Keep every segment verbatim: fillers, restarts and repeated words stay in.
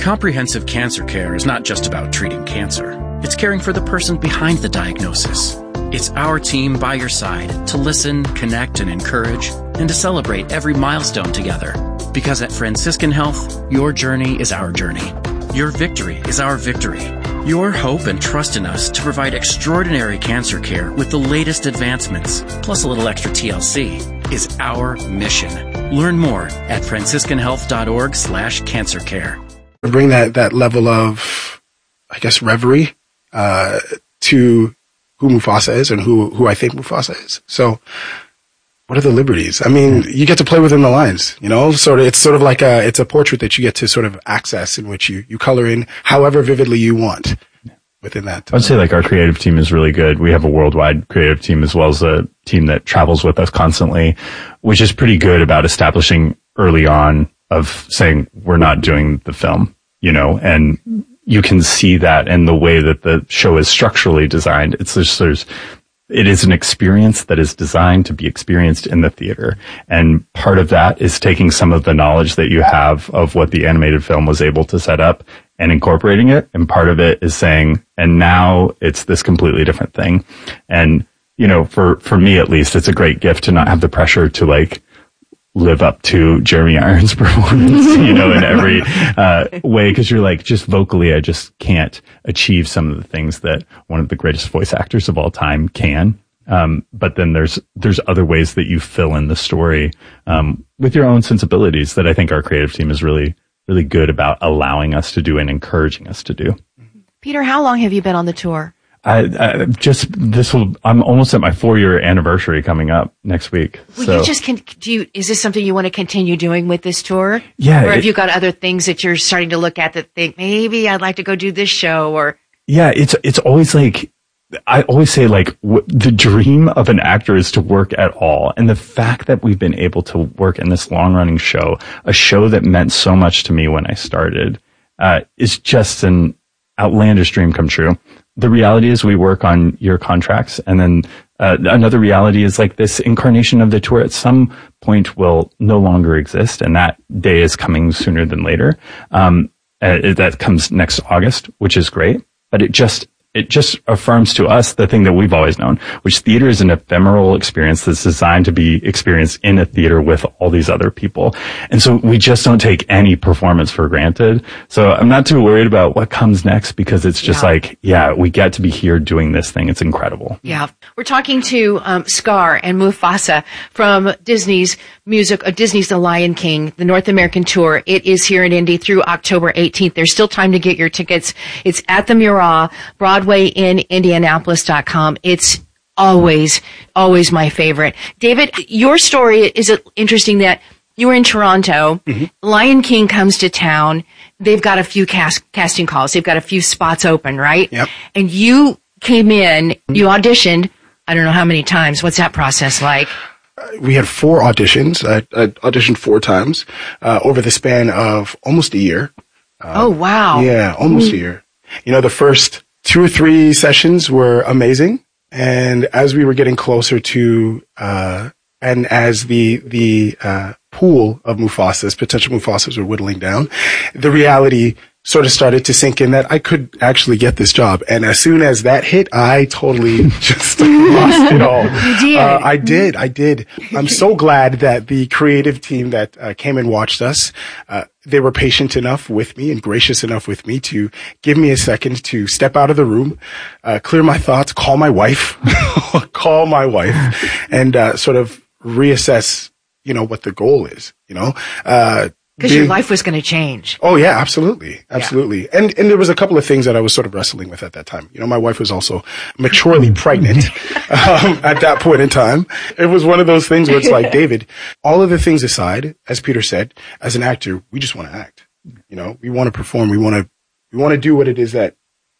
Comprehensive cancer care is not just about treating cancer. It's caring for the person behind the diagnosis. It's our team by your side to listen, connect, and encourage, and to celebrate every milestone together. Because at Franciscan Health, your journey is our journey. Your victory is our victory. Your hope and trust in us to provide extraordinary cancer care with the latest advancements, plus a little extra T L C, is our mission. Learn more at franciscan health dot org slash cancer care. Bring that, that level of, I guess, reverie uh, to who Mufasa is and who, who I think Mufasa is. So what are the liberties? I mean, you get to play within the lines, you know, sort of, it's sort of like a, it's a portrait that you get to sort of access in which you, you color in however vividly you want within that. I would say like our creative team is really good. We have a worldwide creative team as well as a team that travels with us constantly, which is pretty good about establishing early on of saying we're not doing the film, you know, and you can see that in the way that the show is structurally designed. It's just, there's, it is an experience that is designed to be experienced in the theater. And part of that is taking some of the knowledge that you have of what the animated film was able to set up and incorporating it. And part of it is saying, and now it's this completely different thing. And, you know, for, for me at least, it's a great gift to not have the pressure to like live up to Jeremy Irons' performance, you know, in every uh, way, because you're like, just vocally, I just can't achieve some of the things that one of the greatest voice actors of all time can. Um, but then there's there's other ways that you fill in the story um, with your own sensibilities that I think our creative team is really, really good about allowing us to do and encouraging us to do. Peter, how long have you been on the tour? I, I just this will. I'm almost at my four year anniversary coming up next week. Well, so. you just can. Do you? Is this something you want to continue doing with this tour? Yeah. Or have it, you got other things that you're starting to look at that think maybe I'd like to go do this show? Or yeah, it's it's always like I always say like w- the dream of an actor is to work at all, and the fact that we've been able to work in this long running show, a show that meant so much to me when I started, uh, is just an outlandish dream come true. The reality is we work on year contracts, and then uh, another reality is like this incarnation of the tour at some point will no longer exist, and that day is coming sooner than later. Um, uh, that comes next August, which is great, but it just it just affirms to us the thing that we've always known, which theater is an ephemeral experience that's designed to be experienced in a theater with all these other people. And so we just don't take any performance for granted. So I'm not too worried about what comes next because it's just yeah. like, yeah, we get to be here doing this thing. It's incredible. Yeah. We're talking to um, Scar and Mufasa from Disney's music, uh, Disney's The Lion King, the North American tour. It is here in Indy through October eighteenth. There's still time to get your tickets. It's at the Murat, Broadway in Indianapolis dot com. It's always, always my favorite. David, your story is interesting that you were in Toronto. Mm-hmm. Lion King comes to town. They've got a few cast, casting calls. They've got a few spots open, right? Yep. And you came in, you auditioned, I don't know how many times. What's that process like? We had four auditions. I, I auditioned four times uh, over the span of almost a year. Um, oh, wow. Yeah, almost mm-hmm. a year. You know, the first two or three sessions were amazing. And as we were getting closer to, uh, and as the, the, uh, pool of Mufasas, potential Mufasas were whittling down, the reality sort of started to sink in that I could actually get this job. And as soon as that hit, I totally just lost it all. You did. Uh, I did. I did. I'm so glad that the creative team that uh, came and watched us, uh, they were patient enough with me and gracious enough with me to give me a second to step out of the room, uh, clear my thoughts, call my wife, call my wife, and uh, sort of reassess, you know, what the goal is, you know. Uh, Because your life was going to change. Oh yeah, absolutely. Absolutely. Yeah. And, and there was a couple of things that I was sort of wrestling with at that time. You know, my wife was also maturely pregnant, um, at that point in time. It was one of those things where it's like, David, all of the things aside, as Peter said, as an actor, we just want to act. You know, we want to perform. We want to, we want to do what it is that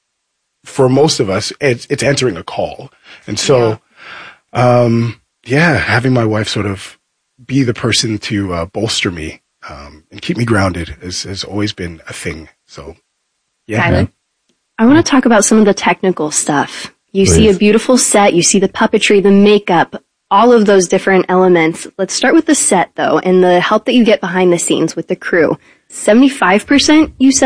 for most of us, it's, it's answering a call. And so, yeah. um, yeah, having my wife sort of be the person to, uh, bolster me. Um, and keep me grounded has, has always been a thing. So, yeah. Tyler? I want to talk about some of the technical stuff. You Please. see a beautiful set, you see the puppetry, the makeup, all of those different elements. Let's start with the set, though, and the help that you get behind the scenes with the crew. seventy-five percent, you said?